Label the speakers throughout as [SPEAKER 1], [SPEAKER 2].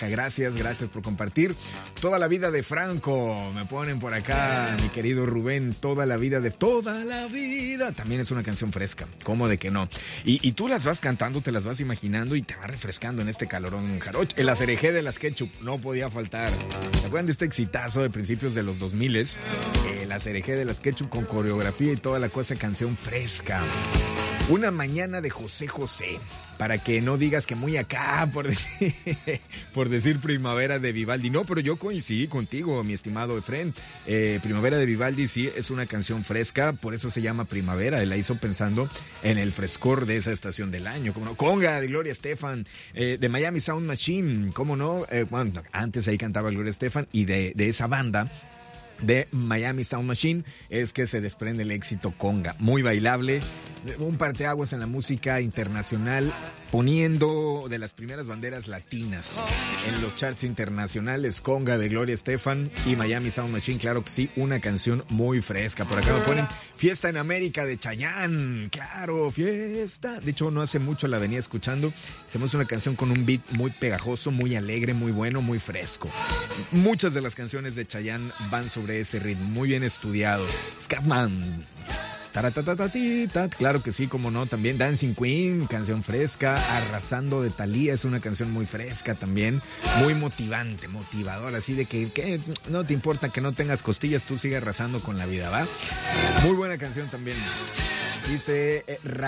[SPEAKER 1] fresca. Gracias por compartir. Toda la vida de Franco, me ponen por acá, mi querido Rubén. Toda la vida. También es una canción fresca. ¿Cómo de que no? Y tú las vas cantando, te las vas imaginando y te vas refrescando en este calorón jarocho. El acerejé de las Ketchup no podía faltar. ¿Se acuerdan de este exitazo de principios de los 2000? El acerejé de las Ketchup con coreografía y toda la cosa, canción fresca. Una mañana de José José. Para que no digas que muy acá por decir Primavera de Vivaldi. No, pero yo coincidí contigo, mi estimado Efren. Primavera de Vivaldi sí es una canción fresca, por eso se llama Primavera. Él la hizo pensando en el frescor de esa estación del año. Como no, Conga de Gloria Estefan, de Miami Sound Machine, cómo no. Bueno, antes ahí cantaba Gloria Estefan y de esa banda de Miami Sound Machine es que se desprende el éxito Conga, muy bailable, un parteaguas en la música internacional, poniendo de las primeras banderas latinas en los charts internacionales. Conga de Gloria Estefan y Miami Sound Machine, claro que sí, una canción muy fresca. Por acá me ponen Fiesta en América de Chayanne, claro, fiesta. De hecho, no hace mucho la venía escuchando. Hacemos una canción con un beat muy pegajoso, muy alegre, muy bueno, muy fresco. Muchas de las canciones de Chayanne van sobre ese ritmo, muy bien estudiado. Scatman, taratatatita, claro que sí, como no, también Dancing Queen, canción fresca. Arrasando de Thalía es una canción muy fresca también, muy motivante, motivadora, así de que no te importa que no tengas costillas, tú sigue arrasando con la vida, ¿va? Muy buena canción también. Dice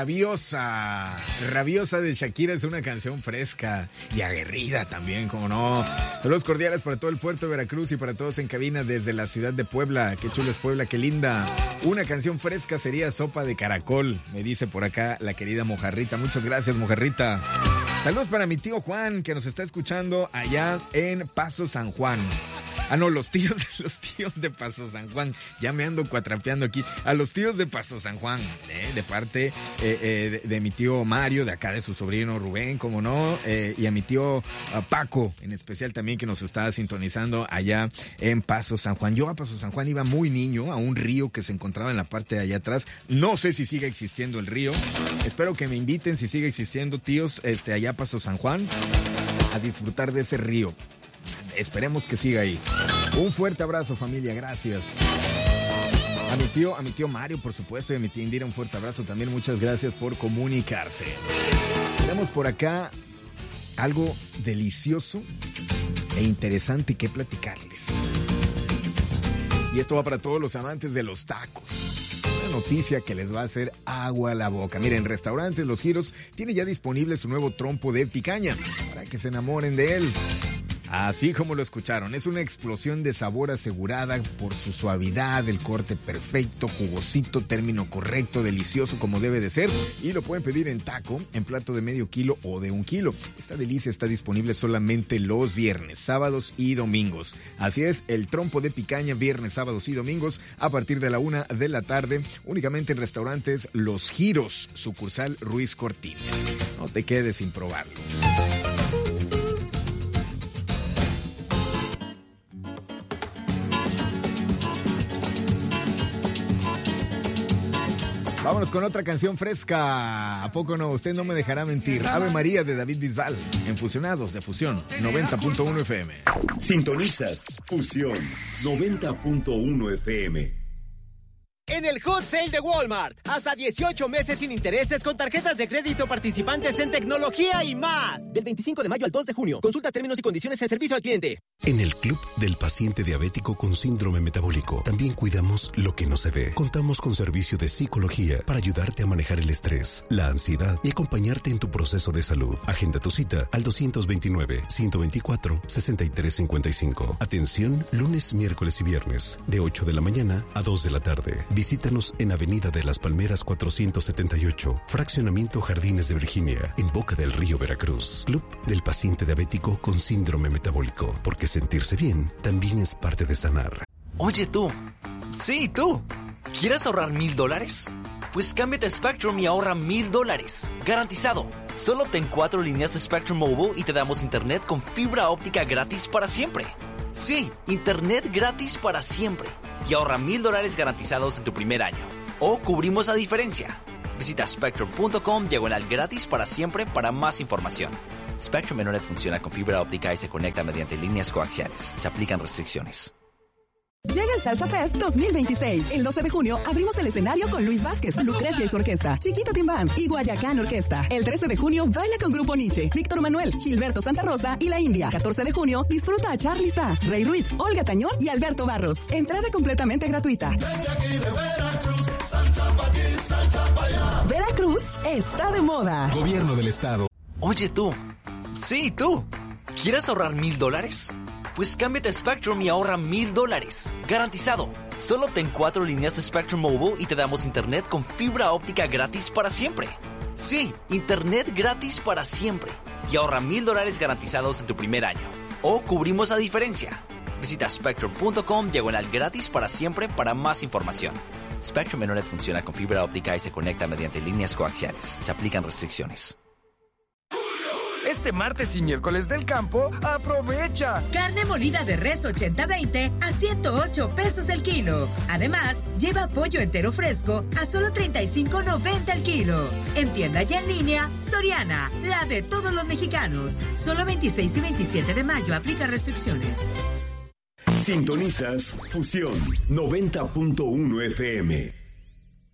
[SPEAKER 1] Rabiosa de Shakira es una canción fresca y aguerrida también, como no. Saludos cordiales para todo el puerto de Veracruz y para todos en cabina desde la ciudad de Puebla. Qué chulo es Puebla, qué linda. Una canción fresca sería Sopa de Caracol, me dice por acá la querida Mojarrita. Muchas gracias, Mojarrita. Saludos para mi tío Juan, que nos está escuchando allá en Paso San Juan. Ah, no, los tíos de Paso San Juan. Ya me ando cuatrapeando aquí. A los tíos de Paso San Juan, de parte de mi tío Mario, de acá de su sobrino Rubén, como no, y a mi tío Paco, en especial también, que nos está sintonizando allá en Paso San Juan. Yo a Paso San Juan iba muy niño, a un río que se encontraba en la parte de allá atrás. No sé si sigue existiendo el río. Espero que me inviten, si sigue existiendo, tíos, allá a Paso San Juan, a disfrutar de ese río. Esperemos que siga ahí. Un fuerte abrazo, familia, gracias. A mi tío Mario, por supuesto, y a mi tía Indira, un fuerte abrazo también. Muchas gracias por comunicarse. Tenemos por acá algo delicioso e interesante que platicarles. Y esto va para todos los amantes de los tacos. Una noticia que les va a hacer agua a la boca. Miren, Restaurantes Los Giros tiene ya disponible su nuevo trompo de picaña para que se enamoren de él. Así como lo escucharon, es una explosión de sabor asegurada por su suavidad, el corte perfecto, jugosito, término correcto, delicioso como debe de ser. Y lo pueden pedir en taco, en plato de medio kilo o de 1 kilo. Esta delicia está disponible solamente los viernes, sábados y domingos. Así es, el trompo de picaña viernes, sábados y domingos a partir de la 1 de la tarde, únicamente en Restaurantes Los Giros, sucursal Ruiz Cortines. No te quedes sin probarlo. Vámonos con otra canción fresca. ¿A poco no? Usted no me dejará mentir. Ave María de David Bisbal. En Fusionados de Fusión 90.1 FM.
[SPEAKER 2] Sintonizas Fusión 90.1 FM.
[SPEAKER 3] En el Hot Sale de Walmart, hasta 18 meses sin intereses con tarjetas de crédito participantes en tecnología y más. Del 25 de mayo al 2 de junio. Consulta términos y condiciones en servicio al cliente.
[SPEAKER 4] En el Club del Paciente Diabético con Síndrome Metabólico también cuidamos lo que no se ve. Contamos con servicio de psicología para ayudarte a manejar el estrés, la ansiedad y acompañarte en tu proceso de salud. Agenda tu cita al 229-124-6355. Atención lunes, miércoles y viernes de 8 de la mañana a 2 de la tarde. Visítanos en Avenida de las Palmeras 478, Fraccionamiento Jardines de Virginia, en Boca del Río, Veracruz. Club del Paciente Diabético con Síndrome Metabólico, porque sentirse bien también es parte de sanar.
[SPEAKER 5] Oye tú, sí tú, ¿quieres ahorrar $1,000? Pues cámbiate a Spectrum y ahorra $1,000, garantizado. Solo obtén 4 líneas de Spectrum Mobile y te damos internet con fibra óptica gratis para siempre. Sí, internet gratis para siempre. Y ahorra $1,000 garantizados en tu primer año. O cubrimos la diferencia. Visita spectrum.com/gratis para siempre para más información. Spectrum Internet funciona con fibra óptica y se conecta mediante líneas coaxiales. Se aplican restricciones.
[SPEAKER 6] Llega el Salsa Fest 2026. El 12 de junio abrimos el escenario con Luis Vázquez, Lucrecia y su orquesta, Chiquito Timbán y Guayacán Orquesta. El 13 de junio baila con Grupo Nietzsche, Víctor Manuel, Gilberto Santa Rosa y La India. 14 de junio disfruta a Charly Sa, Rey Ruiz, Olga Tañón y Alberto Barros. Entrada completamente gratuita. Veracruz está de moda.
[SPEAKER 7] Gobierno del Estado.
[SPEAKER 5] Oye tú. Sí, tú. ¿Quieres ahorrar $1,000? Pues cámbiate a Spectrum y ahorra $1,000. Garantizado. Solo obtén 4 líneas de Spectrum Mobile y te damos internet con fibra óptica gratis para siempre. Sí, internet gratis para siempre. Y ahorra $1,000 garantizados en tu primer año. O cubrimos la diferencia. Visita spectrum.com/gratis para siempre para más información. Spectrum Internet funciona con fibra óptica y se conecta mediante líneas coaxiales. Se aplican restricciones.
[SPEAKER 8] Este martes y miércoles del campo, aprovecha.
[SPEAKER 9] Carne molida de res 80-20 a 108 pesos el kilo. Además, lleva pollo entero fresco a solo $35.90 el kilo. En tienda y en línea, Soriana, la de todos los mexicanos. Solo 26 y 27 de mayo aplica restricciones.
[SPEAKER 2] Sintonizas Fusión 90.1 FM.